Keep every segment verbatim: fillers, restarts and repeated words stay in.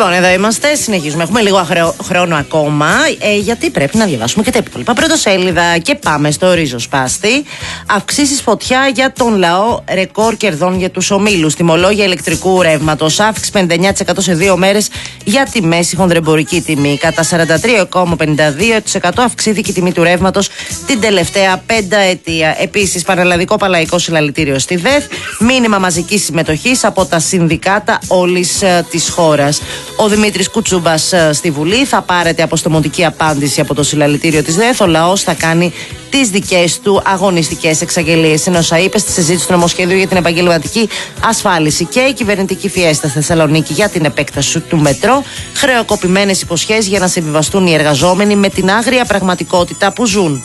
Λοιπόν, εδώ είμαστε, συνεχίζουμε. Έχουμε λίγο αχρεο, χρόνο ακόμα, ε, γιατί πρέπει να διαβάσουμε και τα υπόλοιπα. Πρωτοσέλιδα και πάμε στο ριζοσπάστη. Αυξήσεις φωτιά για τον λαό, ρεκόρ κερδών για τους ομίλους. Τιμολόγια ηλεκτρικού ρεύματος. Αύξηση πενήντα εννέα τοις εκατό σε δύο μέρες για τη μέση χονδρεμπορική τιμή. Κατά σαράντα τρία κόμμα πενήντα δύο τοις εκατό αυξήθηκε η τιμή του ρεύματος την τελευταία πενταετία. Επίσης, πανελλαδικό παλαϊκό συλλαλητήριο στη ΔΕΘ. Μήνυμα μαζικής συμμετοχής από τα συνδικάτα όλης ε, της χώρας. Ο Δημήτρης Κουτσούμπας ε, στη Βουλή θα πάρετε αποστομωτική απάντηση από το συλλαλητήριο της ΔΕΘ. Ο λαός θα κάνει τις δικές του αγωνιστικές εξαγγελίες. Ενώ όσα είπε στη συζήτηση του νομοσχέδιου για την επαγγελματική ασφάλιση και η κυβερνητική φιέστα στη Θεσσαλονίκη για την επέκταση του μετρό, χρεοκοπημένες υποσχέσεις για να συμβιβαστούν οι εργαζόμενοι με την άγρια πραγματικότητα που ζουν.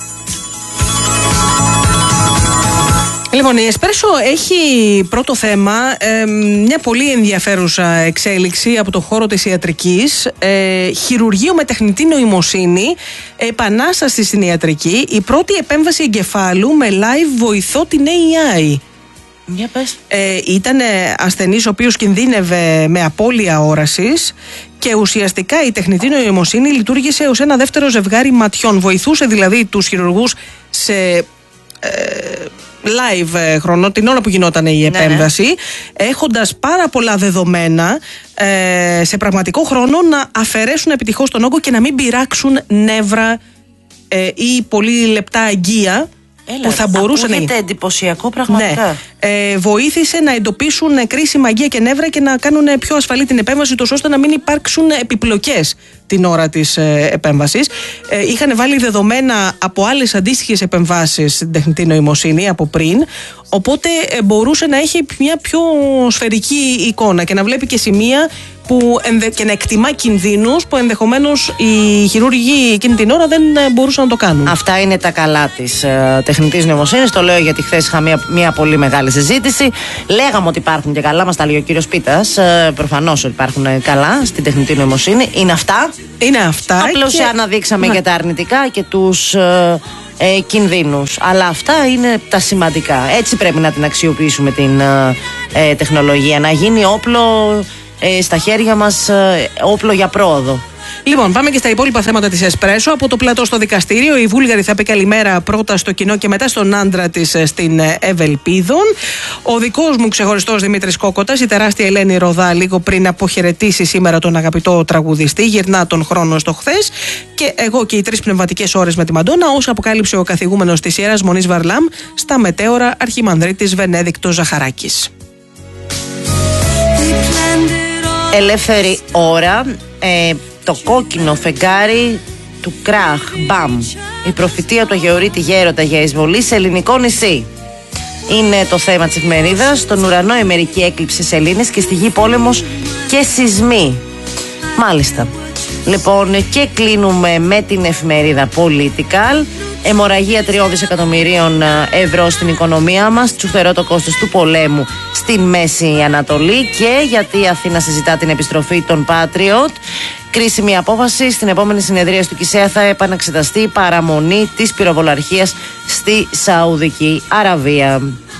Λοιπόν, η Εσπρέσο έχει πρώτο θέμα ε, μια πολύ ενδιαφέρουσα εξέλιξη από το χώρο της ιατρικής. Ε, χειρουργείο με τεχνητή νοημοσύνη, επανάσταση στην ιατρική, η πρώτη επέμβαση εγκεφάλου με live βοηθό την έι άι. Για πες. Ε, ήταν ασθενής ο οποίος κινδύνευε με απώλεια όρασης και ουσιαστικά η τεχνητή νοημοσύνη λειτουργήσε ως ένα δεύτερο ζευγάρι ματιών. Βοηθούσε δηλαδή τους χειρουργούς σε ε, live χρόνο, την ώρα που γινόταν η επέμβαση, ναι, ναι. έχοντας πάρα πολλά δεδομένα ε, σε πραγματικό χρόνο να αφαιρέσουν επιτυχώς τον όγκο και να μην πειράξουν νεύρα ε, ή πολύ λεπτά αγγεία. Έλα, που θα μπορούσε να είναι εντυπωσιακό πραγματικά. Ναι. Ε, βοήθησε να εντοπίσουν κρίσιμα αγγεία και νεύρα και να κάνουν πιο ασφαλή την επέμβαση, τόσο ώστε να μην υπάρξουν επιπλοκές την ώρα της ε, επέμβασης. Ε, είχαν βάλει δεδομένα από άλλες αντίστοιχες επεμβάσεις στην τεχνητή νοημοσύνη από πριν, οπότε ε, μπορούσε να έχει μια πιο σφαιρική εικόνα και να βλέπει και σημεία που ενδε... και να εκτιμά κινδύνους που ενδεχομένως οι χειρούργοι εκείνη την ώρα δεν μπορούσαν να το κάνουν. Αυτά είναι τα καλά της ε, τεχνητής νοημοσύνης. Το λέω γιατί χθες είχα μια, μια πολύ μεγάλη συζήτηση. Λέγαμε ότι υπάρχουν και καλά, μας τα λέει ο κύριος Πίτας. Ε, προφανώς ότι υπάρχουν καλά στην τεχνητή νοημοσύνη. Είναι αυτά. Είναι αυτά. Απλώς και... αναδείξαμε και τα αρνητικά και τους ε, ε, κινδύνους. Αλλά αυτά είναι τα σημαντικά. Έτσι πρέπει να την αξιοποιήσουμε την ε, ε, τεχνολογία. Να γίνει όπλο. Ε, στα χέρια μας ε, όπλο για πρόοδο. Λοιπόν, πάμε και στα υπόλοιπα θέματα της Εσπρέσο. Από το πλατό στο δικαστήριο, η Βούλγαρη θα πει καλημέρα πρώτα στο κοινό και μετά στον άντρα της στην Ευελπίδων. Ο δικός μου ξεχωριστός Δημήτρης Κόκοτας, η τεράστια Ελένη Ροδά, λίγο πριν αποχαιρετήσει σήμερα τον αγαπητό τραγουδιστή, γυρνά τον χρόνο στο χθες. Και εγώ και οι τρεις πνευματικές ώρες με τη Μαντόνα, όσο αποκάλυψε ο καθηγούμενος της Ιεράς Μονής Βαρλάμ στα μετέωρα Αρχιμανδρίτης Βενέδικτος Ζαχαράκης. Ελεύθερη ώρα, ε, το κόκκινο φεγγάρι του Κράχ, μπαμ. Η προφητεία του Αγιορείτη Γέροντα για εισβολή σε ελληνικό νησί. Είναι το θέμα της εφημερίδας. Στον ουρανό η μερική έκλειψη σελήνες και στη γη πόλεμος και σεισμοί. Μάλιστα. Λοιπόν, και κλείνουμε με την εφημερίδα Political. Αιμορραγία τριών δισεκατομμυρίων ευρώ στην οικονομία μας, τσουφτερό το κόστος του πολέμου στην Μέση Ανατολή και γιατί η Αθήνα συζητά την επιστροφή των Patriot. Κρίσιμη απόφαση, στην επόμενη συνεδρία του ΚΙΣΕΑ θα επαναξεταστεί η παραμονή της πυροβολαρχίας στη Σαουδική Αραβία.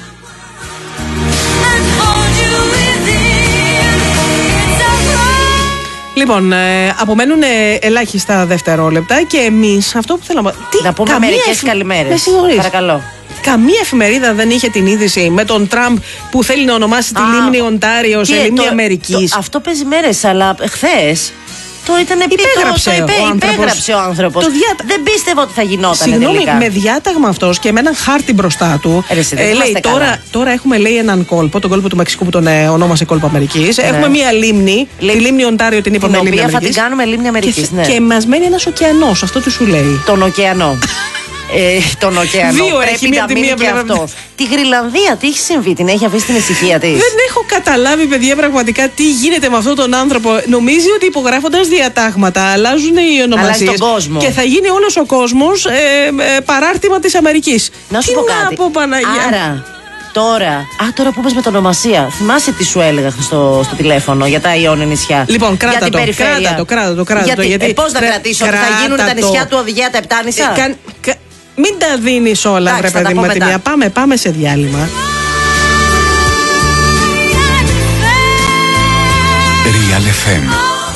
Λοιπόν, ε, απομένουν ε, ελάχιστα δευτερόλεπτα και εμείς αυτό που θέλαμε. Να πούμε μερικές εφ... καλημέρες. Παρακαλώ. Καμία εφημερίδα δεν είχε την είδηση με τον Τραμπ που θέλει να ονομάσει τη Α, λίμνη Οντάριο σε λίμνη το, Αμερικής. Το, αυτό παίζει μέρες, αλλά χθες. Το ήταν υπέγραψε, το, το υπέ, ο άνθρωπος. υπέγραψε ο άνθρωπος. Διάτα... Δεν πίστευα ότι θα γινόταν. Συγγνώμη, τελικά. με διάταγμα αυτός και με έναν χάρτη μπροστά του. Ε, εσύ, ε, λέει, τώρα, τώρα έχουμε λέει έναν κόλπο, τον κόλπο του Μεξικού που τον ε, ονόμασε κόλπο Αμερικής. Ναι. Έχουμε μία λίμνη, Λί... τη λίμνη Οντάριο την είπαμε λίμνη Αμερικής. Την οποία θα την κάνουμε λίμνη Αμερικής. Και, ναι. και μας μένει ένας ωκεανός, αυτό τι σου λέει. Τον ωκεανό. Ε, τον ωκεανό. Δύο πρέπει έχει, να μείνει και αυτό. Τη Γρυλανδία, τι έχει συμβεί, την έχει αφήσει στην ησυχία της. Δεν έχω καταλάβει, παιδιά, πραγματικά τι γίνεται με αυτόν τον άνθρωπο. Νομίζει ότι υπογράφοντας διατάγματα αλλάζουν οι ονομασίες. Αλλάζει τον κόσμο. Και θα γίνει όλος ο κόσμος ε, ε, παράρτημα της Αμερικής. Να σου τι πω να κάτι. πω, Παναγία. Άρα, τώρα, α, τώρα που είπες με την ονομασία, θυμάσαι τι σου έλεγα στο, στο τηλέφωνο για τα Ιόνια νησιά. Λοιπόν, κράτα για την το, περιφέρεια. κράτα το, κράτα το, κράτα γιατί, το. Γιατί, ε, πώς να κρατήσω, ότι θα γίνουν τα νησιά του Οδηγέα τα επτά νησιά. Ε, κα, κα, μην τα δίνεις όλα, βρε παιδί μου. Πάμε, πάμε σε διάλειμμα. Real εφ εμ.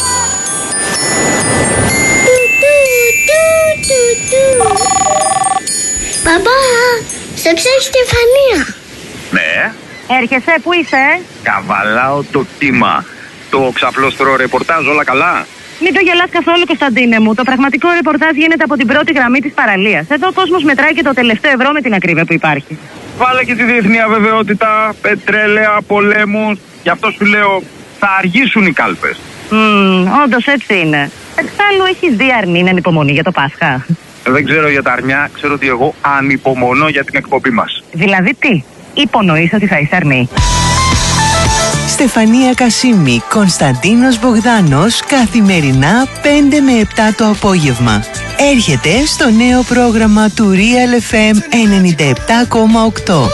Παπά, σε ψέχει Στεφανία. Ναι. Έρχεσαι, πού είσαι? Καβαλάω το κύμα. Το ξαπλώστρο ρεπορτάζ, όλα καλά? Μην το γελάς καθόλου, Κωνσταντίνε μου. Το πραγματικό ρεπορτάζ γίνεται από την πρώτη γραμμή της παραλίας. Εδώ ο κόσμος μετράει και το τελευταίο ευρώ με την ακρίβεια που υπάρχει. Βάλε και τη διεθνή αβεβαιότητα, πετρέλαια, πολέμους. Γι' αυτό σου λέω, θα αργήσουν οι κάλπες. Mm, όντως έτσι είναι. Εξάλλου έχεις δει αρνήν ανυπομονή για το Πάσχα? Δεν ξέρω για τα αρνιά, ξέρω ότι εγώ ανυπομονώ για την εκπομπή μας. Δηλαδή τι, υπονοείς ότι θα είσαι αρνή? Στεφανία Κασίμη, Κωνσταντίνος Μπογδάνος, καθημερινά πέντε με επτά το απόγευμα. Έρχεται στο νέο πρόγραμμα του Real εφ εμ ενενήντα επτά κόμμα οκτώ.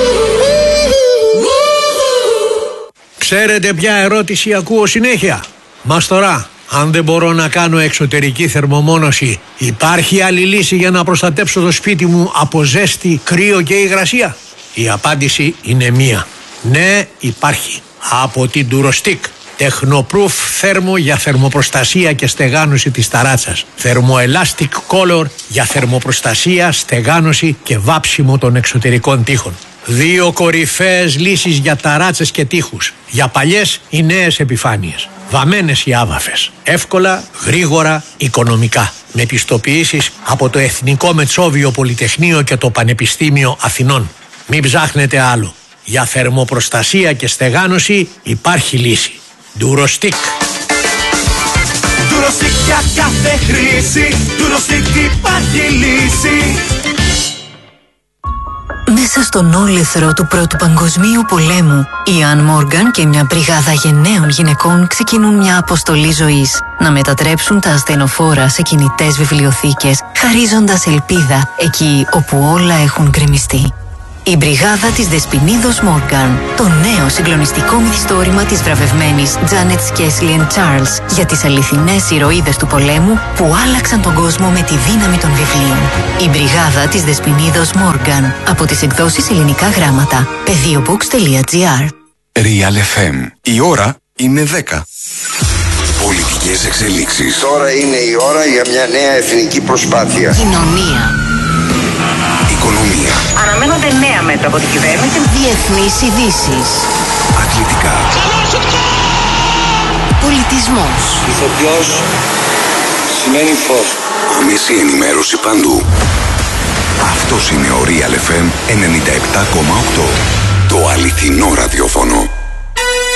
Ξέρετε ποια ερώτηση ακούω συνέχεια? Μαστορά, αν δεν μπορώ να κάνω εξωτερική θερμομόνωση, υπάρχει άλλη λύση για να προστατέψω το σπίτι μου από ζέστη, κρύο και υγρασία? Η απάντηση είναι μία. Ναι, υπάρχει. Από την Durostick. Technoproof θέρμο για θερμοπροστασία και στεγάνωση της ταράτσας. Thermoelastic Color για θερμοπροστασία, στεγάνωση και βάψιμο των εξωτερικών τοίχων. Δύο κορυφαίες λύσεις για ταράτσες και τοίχους. Για παλιές ή νέες επιφάνειες. Βαμμένες ή άβαφες. Εύκολα, γρήγορα, οικονομικά. Με πιστοποιήσεις από το Εθνικό Μετσόβιο Πολυτεχνείο και το Πανεπιστήμιο Αθηνών. Μην ψάχνετε άλλο. Για θερμοπροστασία και στεγάνωση υπάρχει λύση. Durostick. Durostick για κάθε χρήση. Durostick υπάρχει λύση. Μέσα στον όλεθρο του Πρώτου Παγκοσμίου Πολέμου, η Ann Morgan και μια μπριγάδα γενναίων γυναικών ξεκινούν μια αποστολή ζωής. Να μετατρέψουν τα ασθενοφόρα σε κινητές βιβλιοθήκες, χαρίζοντας ελπίδα εκεί όπου όλα έχουν γκρεμιστεί. Η μπριγάδα της Δεσποινίδος Μόργαν. Το νέο συγκλονιστικό μυθιστόρημα της βραβευμένης Τζάνετ Σκέσλιεν Τσάρλς για τις αληθινές ηρωίδες του πολέμου που άλλαξαν τον κόσμο με τη δύναμη των βιβλίων. Η μπριγάδα της Δεσποινίδος Μόργαν. Από τις εκδόσεις Ελληνικά Γράμματα. πεδίομπουκς τελεία τζι άρ. Real εφ εμ. Η ώρα είναι δέκα. Πολιτικές εξελίξεις. Τώρα είναι η ώρα για μια νέα εθνική προσπάθεια. Κοινωνία. Οικονομία. Αναμένονται νέα μέτρα από την κυβέρνηση. Διεθνείς ειδήσεις. Αθλητικά. Πολιτισμός. Ηθοποιός σημαίνει φως. Άμεση ενημέρωση παντού. Αυτός είναι ο Real εφ εμ ενενήντα επτά κόμμα οκτώ. Το αληθινό ραδιόφωνο.